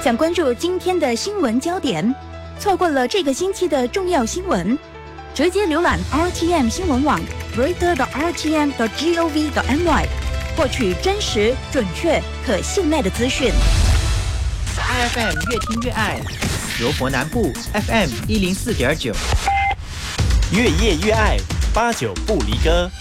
想关注今天的新闻焦点，错过了这个星期的重要新闻，直接浏览 RTM 新闻网 reader.rtm.gov.my， 获取真实、准确、可信赖的资讯。 IFM 越听越爱，柔佛南部 FM 104.9， 越夜越爱，89不离歌。